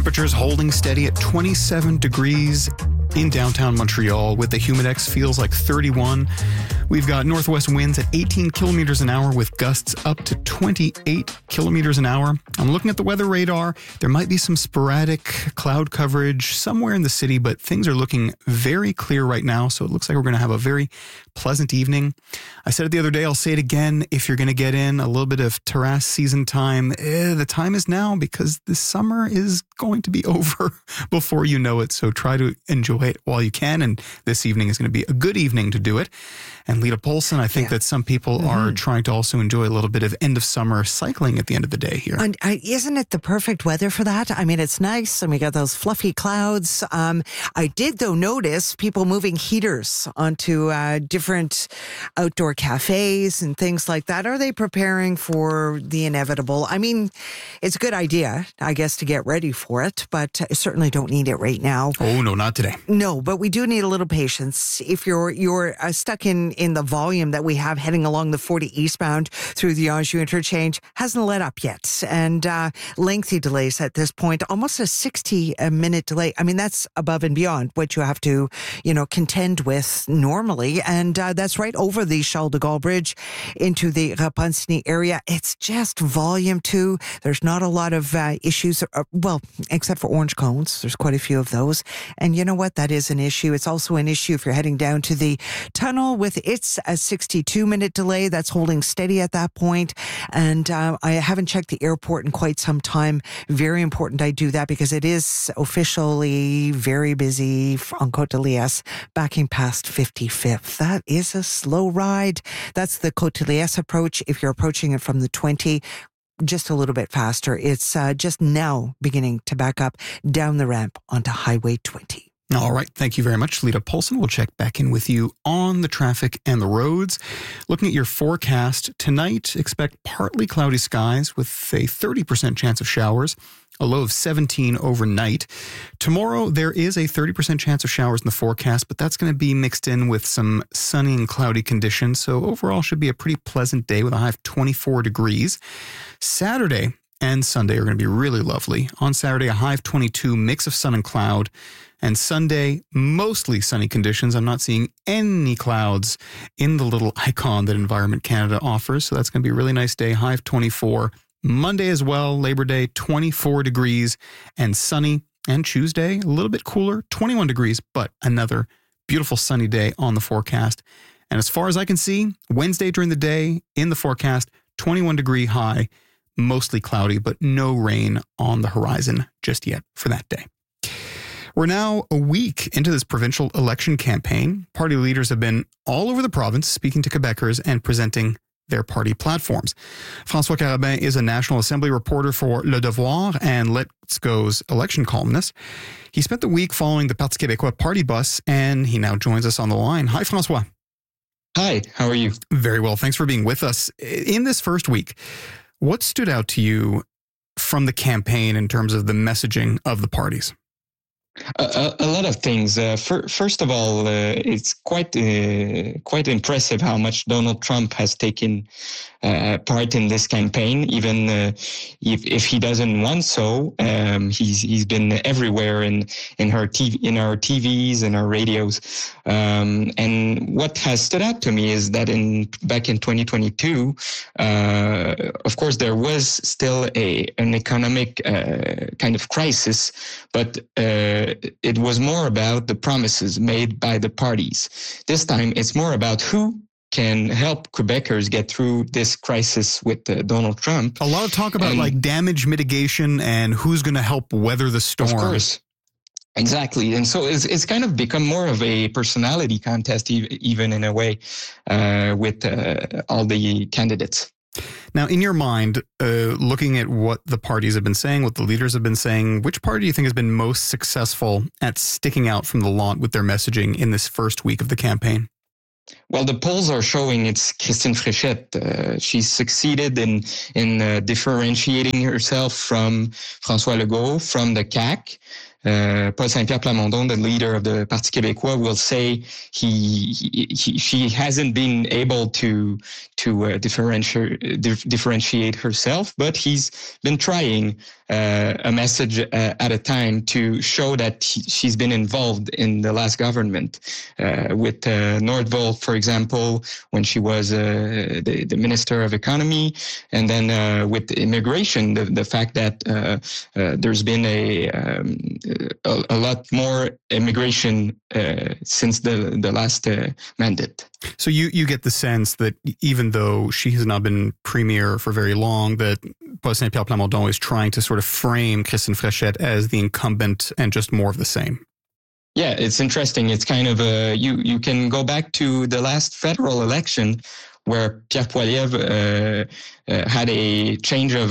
Temperatures holding steady at 27 degrees in downtown Montreal with the Humidex feels like 31. We've got northwest winds at 18 kilometers an hour with gusts up to 28 kilometers an hour. I'm looking at the weather radar. There might be some sporadic cloud coverage somewhere in the city, but things are looking very clear right now. So it looks like we're going to have a very pleasant evening. I said it the other day, I'll say it again. If you're going to get in a little bit of terrace season time, the time is now because the summer is going to be over before you know it. So try to enjoy it while you can. And this evening is going to be a good evening to do it. And Lita Paulson, I think that some people are trying to also enjoy a little bit of end of summer cycling at the end of the day here. And isn't it the perfect weather for that? I mean, it's nice and we got those fluffy clouds. I did, though, notice people moving heaters onto different outdoor cafes and things like that. Are they preparing for the inevitable? I mean, it's a good idea, I guess, to get ready for it, but I certainly don't need it right now. Oh, no, not today. No, but we do need a little patience. If you're stuck in the volume that we have heading along the 40 eastbound through the Anjou interchange, hasn't let up yet. And lengthy delays at this point, almost a 60-minute delay. I mean, that's above and beyond what you have to, contend with normally. And that's right over the Charles de Gaulle Bridge into the Repentigny area. It's just volume 2. There's not a lot of issues, except for orange cones. There's quite a few of those. And you know what? That is an issue. It's also an issue if you're heading down to the tunnel with its a 62-minute delay. That's holding steady at that point. And I haven't checked the airport in quite some time. Very important I do that because it is officially very busy on Côte de Liesse, backing past 55th. That is a slow ride. That's the Côte de Liesse approach. If you're approaching it from the 20, just a little bit faster. It's just now beginning to back up down the ramp onto Highway 20. All right. Thank you very much, Lita Paulson. We'll check back in with you on the traffic and the roads. Looking at your forecast tonight, expect partly cloudy skies with a 30% chance of showers, a low of 17 overnight. Tomorrow, there is a 30% chance of showers in the forecast, but that's going to be mixed in with some sunny and cloudy conditions. So overall, should be a pretty pleasant day with a high of 24 degrees. Saturday and Sunday are going to be really lovely. On Saturday, a high of 22, mix of sun and cloud. And Sunday, mostly sunny conditions. I'm not seeing any clouds in the little icon that Environment Canada offers. So that's going to be a really nice day, high of 24. Monday as well, Labor Day, 24 degrees and sunny. And Tuesday, a little bit cooler, 21 degrees, but another beautiful sunny day on the forecast. And as far as I can see, Wednesday during the day in the forecast, 21-degree high, mostly cloudy, but no rain on the horizon just yet for that day. We're now a week into this provincial election campaign. Party leaders have been all over the province speaking to Quebecers and presenting their party platforms. François Carabin is a National Assembly reporter for Le Devoir and Let's Go's election columnist. He spent the week following the Parti Québécois party bus, and he now joins us on the line. Hi, François. Hi, how are you? Very well. Thanks for being with us. In this first week, what stood out to you from the campaign in terms of the messaging of the parties? A lot of things. First of all, it's quite impressive how much Donald Trump has taken part in this campaign. Even if he doesn't want so, he's been everywhere in our TVs and our radios. And what has stood out to me is that back in 2022, of course, there was still an economic kind of crisis, but it was more about the promises made by the parties. This time, it's more about who can help Quebecers get through this crisis with Donald Trump. A lot of talk about like damage mitigation and who's going to help weather the storm. Of course. Exactly. And so it's kind of become more of a personality contest, even in a way, with all the candidates. Now, in your mind, looking at what the parties have been saying, what the leaders have been saying, which party do you think has been most successful at sticking out from the lot with their messaging in this first week of the campaign? Well, the polls are showing it's Christine Fréchette. She's succeeded in differentiating herself from François Legault, from the CAQ. Paul Saint-Pierre Plamondon, the leader of the Parti Québécois, will say she hasn't been able to differentiate herself, but he's been trying a message at a time to show that she's been involved in the last government. With Nordvold, for example, when she was the Minister of Economy, and then with immigration, the fact that there's been a lot more immigration since the last mandate. So you get the sense that even though she has not been premier for very long, that Paul Saint-Pierre Plamondon is trying to sort of frame Christine Fréchette as the incumbent and just more of the same. Yeah, it's interesting. It's kind of you can go back to the last federal election where Pierre Poilievre had a change of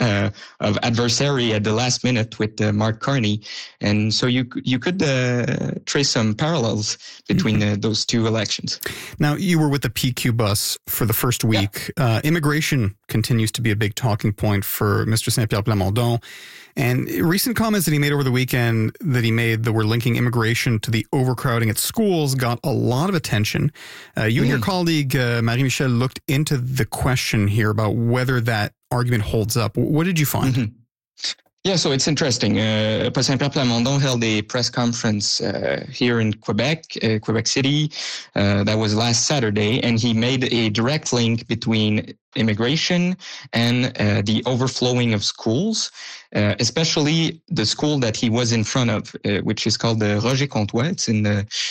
adversary at the last minute with Mark Carney, and so you could trace some parallels between those two elections. Now, you were with the PQ bus for the first week. Yeah. Immigration continues to be a big talking point for Mr. Saint-Pierre Plamondon. And recent comments that he made over the weekend that were linking immigration to the overcrowding at schools got a lot of attention. You and your colleague, Marie-Michel, looked into the question here about whether that argument holds up. What did you find? Mm-hmm. Yeah, so it's interesting. Paul Saint-Pierre Plamondon held a press conference here in Quebec City. That was last Saturday, and he made a direct link between immigration and the overflowing of schools, especially the school that he was in front of, which is called the Roger Comtois. It's in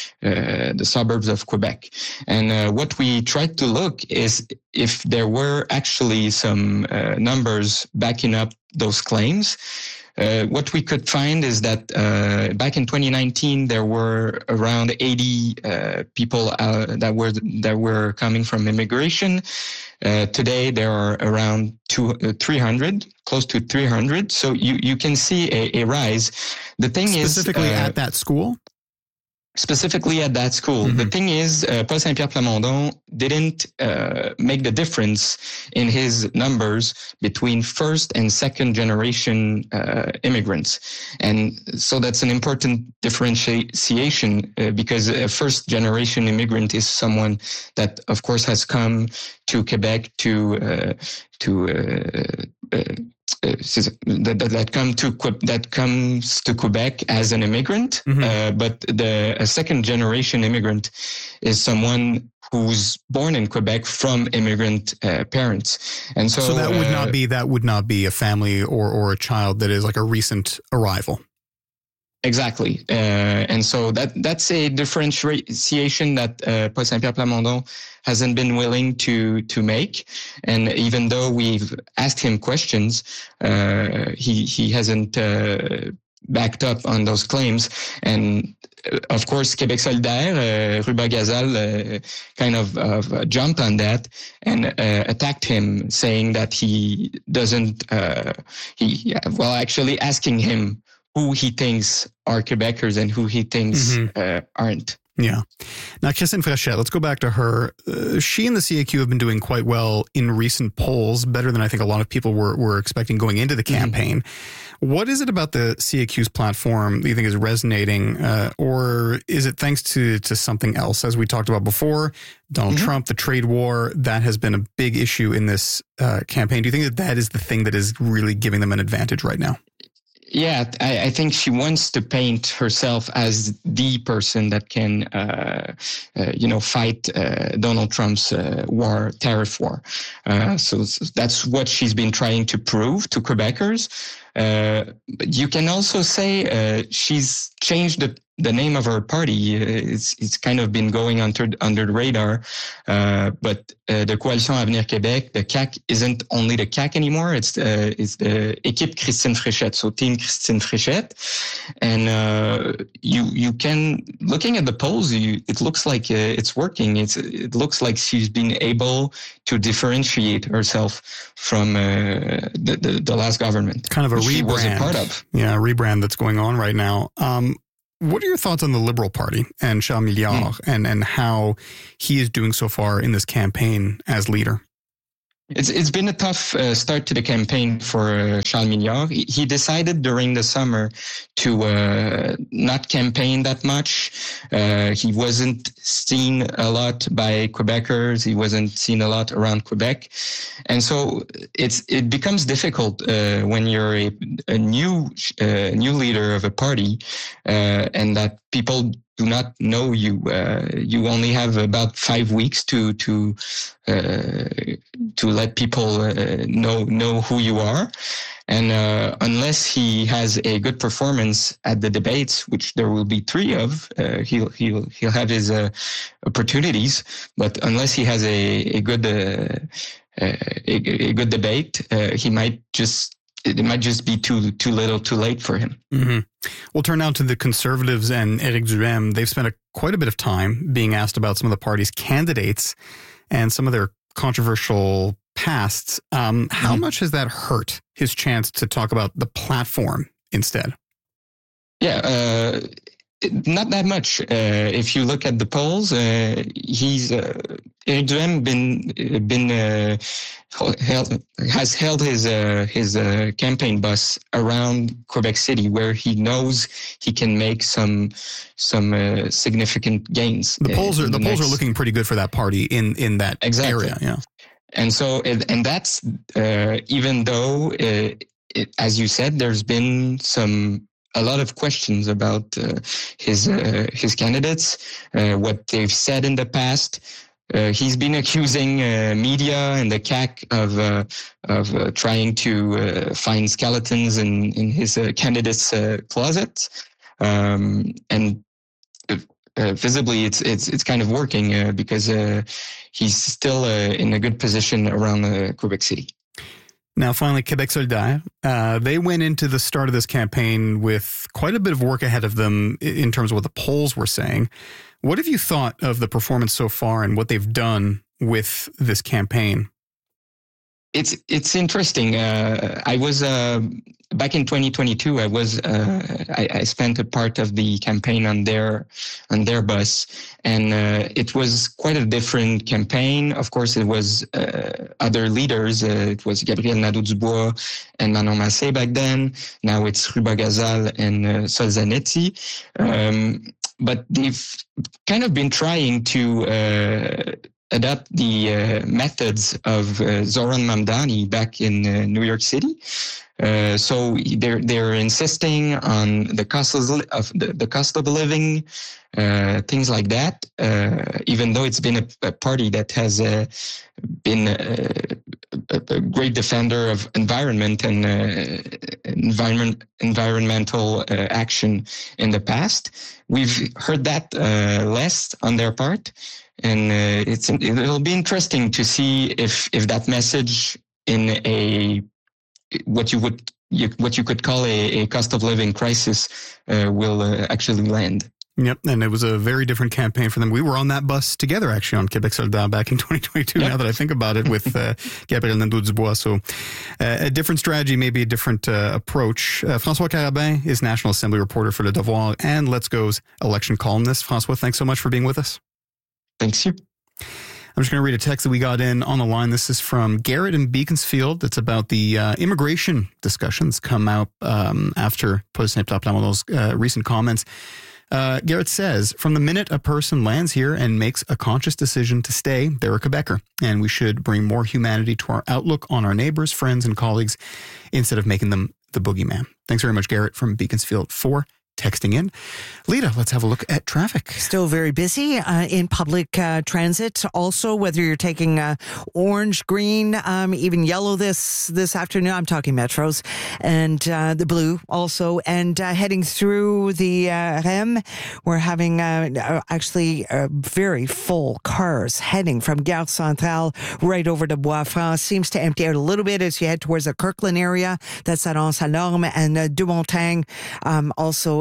the suburbs of Quebec. And what we tried to look is if there were actually some numbers backing up those claims. What we could find is that back in 2019 there were around 80 people that were coming from immigration. Today there are around 300, close to 300. So you can see a rise. The thing specifically at that school. Specifically at that school. Mm-hmm. The thing is, Paul Saint-Pierre Plamondon didn't make the difference in his numbers between first and second generation immigrants. And so that's an important differentiation because a first generation immigrant is someone that, of course, has come to Quebec that comes to Quebec as an immigrant, mm-hmm. But a second generation immigrant is someone who's born in Quebec from immigrant parents, and so that would not be a family or a child that is like a recent arrival. Exactly. And so that's a differentiation that Paul Saint-Pierre Plamondon hasn't been willing to make. And even though we've asked him questions, he hasn't backed up on those claims. And of course, Québec Solidaire, Ruba Gazal kind of jumped on that and attacked him, saying that he doesn't, actually asking him who he thinks are Quebecers and who he thinks aren't. Yeah. Now, Christine Fréchette, let's go back to her. She and the CAQ have been doing quite well in recent polls, better than I think a lot of people were expecting going into the campaign. Mm-hmm. What is it about the CAQ's platform that you think is resonating, or is it thanks to something else? As we talked about before, Donald Trump, the trade war, that has been a big issue in this campaign. Do you think that is the thing that is really giving them an advantage right now? Yeah, I think she wants to paint herself as the person that can, fight Donald Trump's tariff war. So that's what she's been trying to prove to Quebecers. You can also say she's changed the name of her party. It's kind of been going under the radar. But the Coalition Avenir Québec, the CAQ, isn't only the CAQ anymore. It's the Équipe Christine Fréchette, so Team Christine Fréchette. And you can, looking at the polls, it looks like it's working. It looks like she's been able to differentiate herself from the last government. Kind of a rebrand. She was a part of. Yeah, a rebrand that's going on right now. What are your thoughts on the Liberal Party and Charles Milliard and how he is doing so far in this campaign as leader? It's been a tough start to the campaign for Charles Mignard. He decided during the summer to not campaign that much. He wasn't seen a lot by Quebecers. He wasn't seen a lot around Quebec. And so it becomes difficult when you're a new leader of a party and that people do not know you. You only have about 5 weeks to let people know who you are, and unless he has a good performance at the debates, which there will be 3 of, he'll have his opportunities. But unless he has a good debate, it might just be too little, too late for him. Mm-hmm. We'll turn now to the Conservatives and Éric Duhaime. They've spent quite a bit of time being asked about some of the party's candidates and some of their controversial pasts. How much has that hurt his chance to talk about the platform instead? Yeah, not that much. If you look at the polls, Éric Duhaime has held his campaign bus around Quebec City, where he knows he can make some significant gains. The polls are looking pretty good for that party in that area. Yeah, and so that's even though as you said, there's been a lot of questions about his candidates, what they've said in the past. He's been accusing media and the CAQ of trying to find skeletons in his candidates' closet, and visibly it's kind of working because he's still in a good position around Quebec City. Now, finally, Québec Solidaire. They went into the start of this campaign with quite a bit of work ahead of them in terms of what the polls were saying. What have you thought of the performance so far and what they've done with this campaign? It's interesting. I was back in 2022. I spent a part of the campaign on their bus, and it was quite a different campaign. Of course, it was other leaders. It was Gabriel Nadeau-Dubois and Manon Massé back then. Now it's Ruba Gazal and Sol Zanetti. But they've kind of been trying to adapt the methods of Zoran Mamdani back in New York City. So they're insisting on the cost of living, things like that. Even though it's been a party that has been a great defender of environment and environmental action in the past, we've heard that less on their part. And it'll be interesting to see if that message in what you could call a cost of living crisis will actually land. Yep, and it was a very different campaign for them. We were on that bus together, actually, on Québec Solidaire back in 2022, Now that I think about it, with Gabriel Nadeau-Dubois. So a different strategy, maybe a different approach. François Carabin is National Assembly reporter for Le Devoir and Let's Go's election columnist. François, thanks so much for being with us. Thanks, you. I'm just going to read a text that we got in on the line. This is from Garrett in Beaconsfield. It's about the immigration discussions come out after President Plamondon's recent comments. Garrett says, from the minute a person lands here and makes a conscious decision to stay, they're a Quebecer, and we should bring more humanity to our outlook on our neighbors, friends, and colleagues instead of making them the boogeyman. Thanks very much, Garrett from Beaconsfield, for texting in. Lita, let's have a look at traffic. Still very busy in public transit. Also, whether you're taking orange, green, even yellow this afternoon, I'm talking metros, and the blue also, and heading through the REM, we're having actually very full cars heading from Gare Centrale right over to Bois-Franc. Seems to empty out a little bit as you head towards the Kirkland area. That's at Anse-à-Lorme, and de Montagne also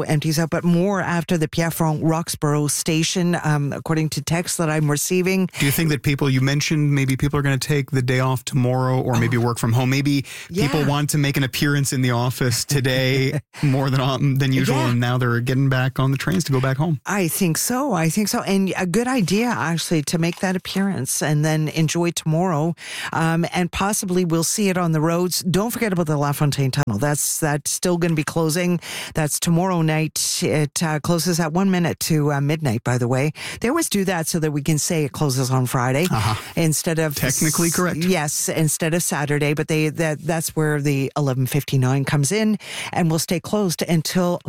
empties out, but more after the Pierrefonds-Roxborough station, according to texts that I'm receiving. Do you think that you mentioned maybe people are going to take the day off tomorrow or maybe work from home? Maybe people want to make an appearance in the office today more than usual, and now they're getting back on the trains to go back home. I think so. And a good idea, actually, to make that appearance and then enjoy tomorrow. And possibly we'll see it on the roads. Don't forget about the LaFontaine Tunnel. That's still going to be closing. That's tomorrow night. It closes at 1 minute to midnight, by the way. They always do that so that we can say it closes on Friday instead of... Technically correct. Yes, instead of Saturday. But that's where the 11:59 comes in, and will stay closed until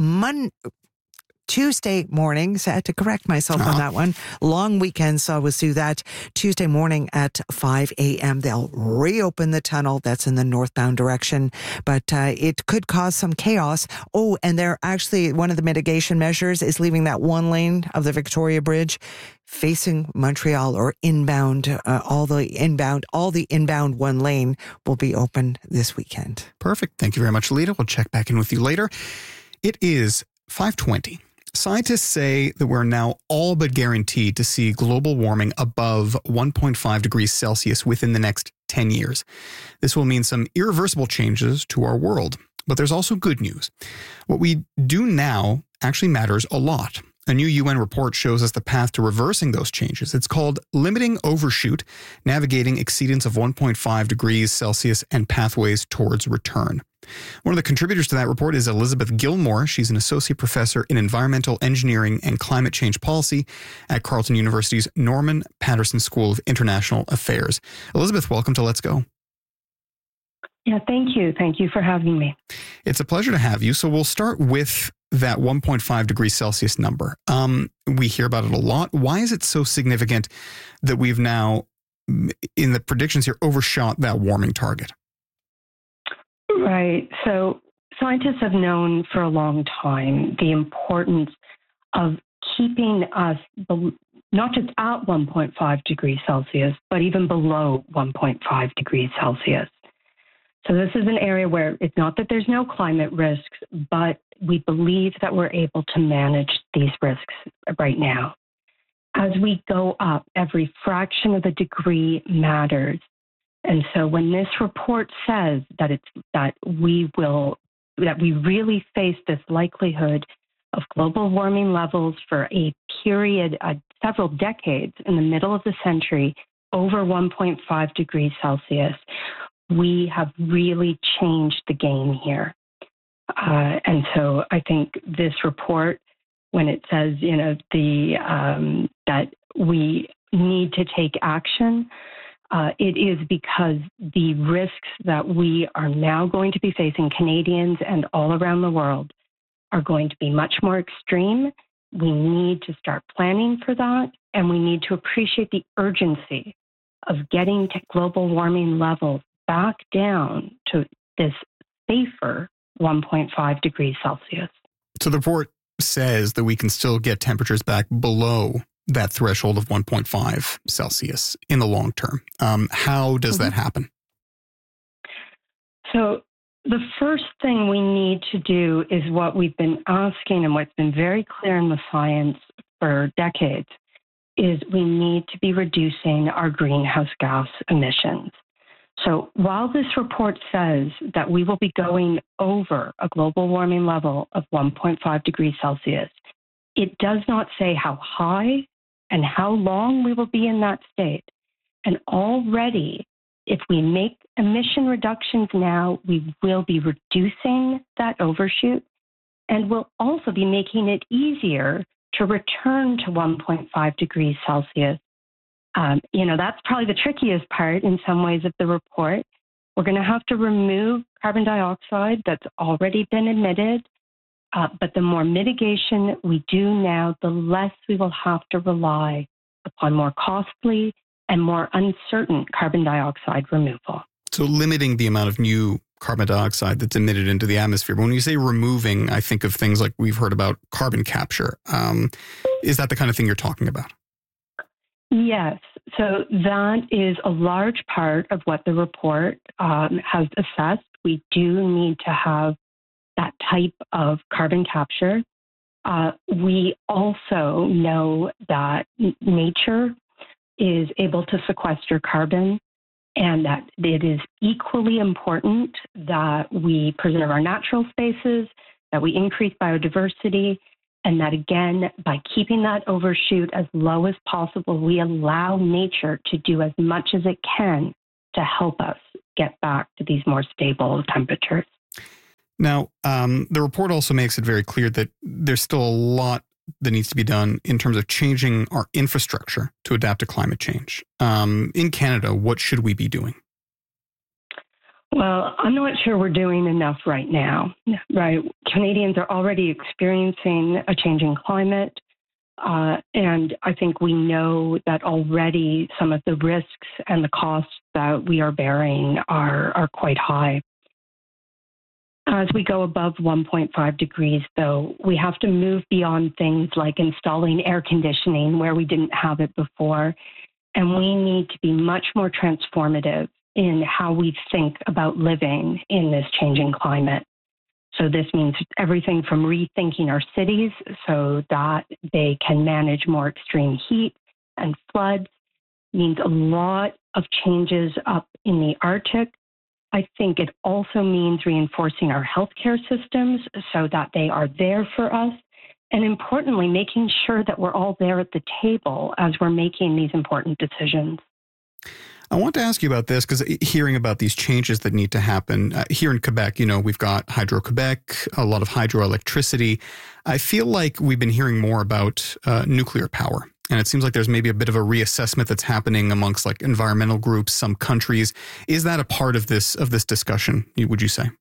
Tuesday mornings. I had to correct myself on that one. Long weekend, so I will do that. Tuesday morning at 5 a.m. They'll reopen the tunnel that's in the northbound direction, but it could cause some chaos. Oh, and they're actually, one of the mitigation measures is leaving that one lane of the Victoria Bridge facing Montreal or inbound. All the inbound one lane will be open this weekend. Perfect. Thank you very much, Lita. We'll check back in with you later. It is 5:20. Scientists say that we're now all but guaranteed to see global warming above 1.5 degrees Celsius within the next 10 years. This will mean some irreversible changes to our world. But there's also good news. What we do now actually matters a lot. A new UN report shows us the path to reversing those changes. It's called Limiting Overshoot, Navigating Exceedance of 1.5 degrees Celsius and Pathways Towards Return. One of the contributors to that report is Elizabeth Gilmore. She's an associate professor in environmental engineering and climate change policy at Carleton University's Norman Paterson School of International Affairs. Elizabeth, welcome to Let's Go. Yeah, thank you. Thank you for having me. It's a pleasure to have you. So we'll start with that 1.5 degrees Celsius number. We hear about it a lot. Why is it so significant that we've now, in the predictions here, overshot that warming target? Right. So scientists have known for a long time the importance of keeping us not just at 1.5 degrees Celsius, but even below 1.5 degrees Celsius. So this is an area where it's not that there's no climate risks, but we believe that we're able to manage these risks right now. As we go up, every fraction of a degree matters. And so when this report says that we really face this likelihood of global warming levels for a period of several decades in the middle of the century over 1.5 degrees Celsius, we have really changed the game here. And so I think this report, when it says, that we need to take action, it is because the risks that we are now going to be facing, Canadians and all around the world, are going to be much more extreme. We need to start planning for that, and we need to appreciate the urgency of getting to global warming levels back down to this safer 1.5 degrees Celsius. So the report says that we can still get temperatures back below that threshold of 1.5 Celsius in the long term. How does that happen? So the first thing we need to do is what we've been asking and what's been very clear in the science for decades is we need to be reducing our greenhouse gas emissions. So while this report says that we will be going over a global warming level of 1.5 degrees Celsius, it does not say how high and how long we will be in that state. And already, if we make emission reductions now, we will be reducing that overshoot, and we'll also be making it easier to return to 1.5 degrees Celsius. That's probably the trickiest part in some ways of the report. We're going to have to remove carbon dioxide that's already been emitted. But the more mitigation we do now, the less we will have to rely upon more costly and more uncertain carbon dioxide removal. So limiting the amount of new carbon dioxide that's emitted into the atmosphere. But when you say removing, I think of things like we've heard about carbon capture. Is that the kind of thing you're talking about? Yes. So that is a large part of what the report has assessed. We do need to have that type of carbon capture. We also know that nature is able to sequester carbon, and that it is equally important that we preserve our natural spaces, that we increase biodiversity, and that, again, by keeping that overshoot as low as possible, we allow nature to do as much as it can to help us get back to these more stable temperatures. Now, the report also makes it very clear that there's still a lot that needs to be done in terms of changing our infrastructure to adapt to climate change. In Canada, what should we be doing? Well, I'm not sure we're doing enough right now, right? Canadians are already experiencing a changing climate. And I think we know that already some of the risks and the costs that we are bearing are quite high. As we go above 1.5 degrees, though, we have to move beyond things like installing air conditioning where we didn't have it before. And we need to be much more transformative in how we think about living in this changing climate. So this means everything from rethinking our cities so that they can manage more extreme heat and floods, means a lot of changes up in the Arctic. I think it also means reinforcing our healthcare systems so that they are there for us. And importantly, making sure that we're all there at the table as we're making these important decisions. I want to ask you about this because hearing about these changes that need to happen here in Quebec, we've got Hydro-Quebec, a lot of hydroelectricity. I feel like we've been hearing more about nuclear power. And it seems like there's maybe a bit of a reassessment that's happening amongst like environmental groups, some countries. Is that a part of this discussion, would you say?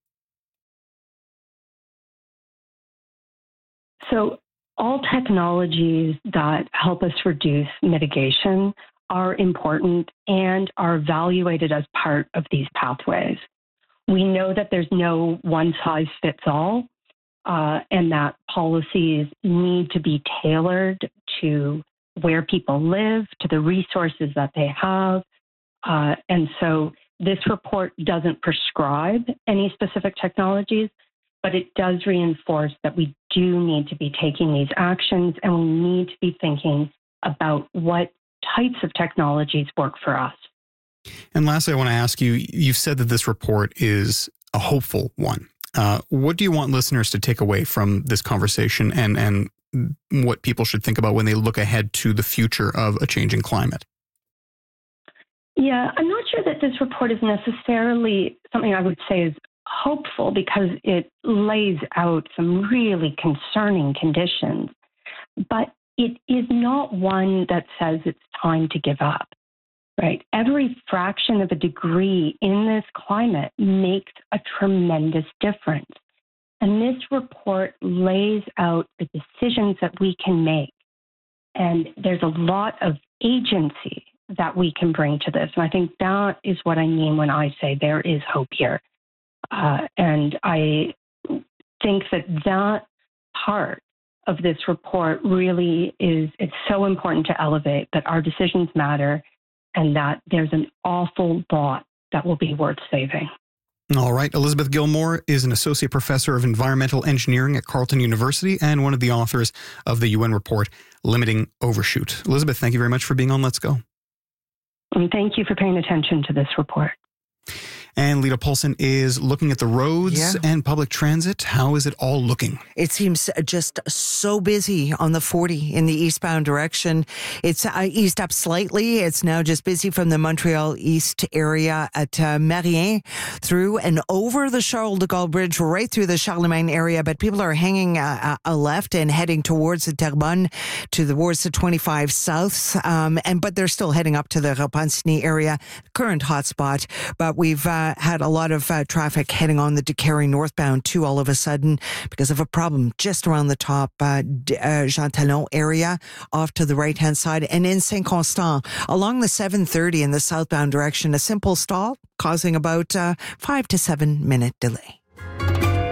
So all technologies that help us reduce mitigation are important and are evaluated as part of these pathways. We know that there's no one size fits all, and that policies need to be tailored to where people live, to the resources that they have. And so this report doesn't prescribe any specific technologies, but it does reinforce that we do need to be taking these actions, and we need to be thinking about what types of technologies work for us. And lastly, I want to ask you, you've said that this report is a hopeful one. What do you want listeners to take away from this conversation and what people should think about when they look ahead to the future of a changing climate? Yeah, I'm not sure that this report is necessarily something I would say is hopeful, because it lays out some really concerning conditions. But it is not one that says it's time to give up, right? Every fraction of a degree in this climate makes a tremendous difference. And this report lays out the decisions that we can make. And there's a lot of agency that we can bring to this. And I think that is what I mean when I say there is hope here. And I think that part of this report really it's so important to elevate that our decisions matter and that there's an awful lot that will be worth saving. All right. Elizabeth Gilmore is an associate professor of environmental engineering at Carleton University and one of the authors of the UN report, Limiting Overshoot. Elizabeth, thank you very much for being on Let's Go. And thank you for paying attention to this report. And Lita Paulson is looking at the roads and public transit. How is it all looking? It seems just so busy on the 40 in the eastbound direction. It's eased up slightly. It's now just busy from the Montreal East area at Marien through and over the Charles de Gaulle Bridge, right through the Charlemagne area. But people are hanging a left and heading towards the Terrebonne, towards the 25 South. But they're still heading up to the Repentigny area, current hotspot. But we've had a lot of traffic heading on the Décarie northbound too all of a sudden because of a problem just around the top Jean Talon area off to the right-hand side. And in Saint-Constant, along the 730 in the southbound direction, a simple stall causing about 5 to 7 minute delay.